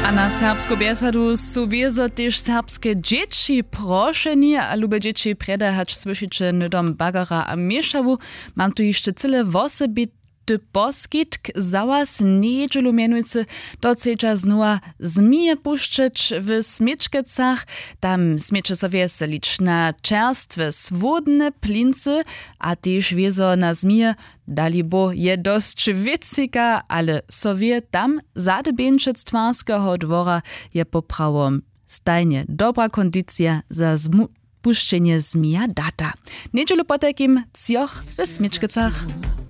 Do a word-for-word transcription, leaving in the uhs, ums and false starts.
A na serbsku biesadu su wiezo też serbskie dzieci proszeni, a lube dzieci predahać słyszycie nydom bagara a mieszawu. Mam tu jeszcze cyle wosebity poskitk za was niedzielu mianujcy docieća znowa zmije puszczeć w Smiečkecach. Tam smiecze so weselić na czerstwe swodne plince, a też wiezo na zmije dalibo je dość witzika, ale sowie tam zadebienčec twarskiego dwora je poprawom stajnie dobra kondycja za zmu puszczenie zmija data. Niedzielu potekim cioch w Smiečkecach.